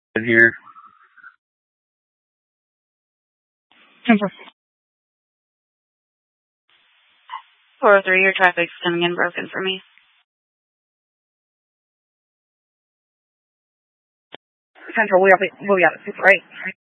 in here. Central 403, your traffic's coming in broken for me. Central, we'll be out at 6, right?